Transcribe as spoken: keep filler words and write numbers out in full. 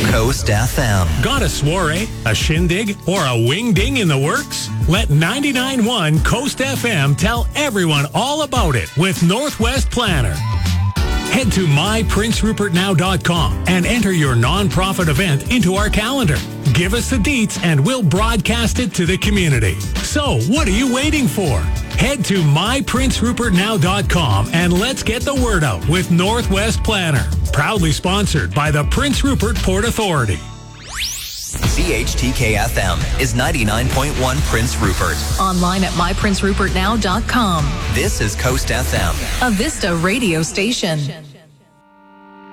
Coast F M. Got a soiree, a shindig, or a wing-ding in the works? Let ninety-nine point one Coast F M tell everyone all about it with Northwest Planner. Head to my prince rupert now dot com and enter your non-profit event into our calendar. Give us the deets and we'll broadcast it to the community. So what are you waiting for? Head to my prince rupert now dot com and let's get the word out with Northwest Planner. Proudly sponsored by the Prince Rupert Port Authority. C H T K F M is ninety-nine point one Prince Rupert. Online at my prince rupert now dot com. This is Coast F M, a Vista radio station.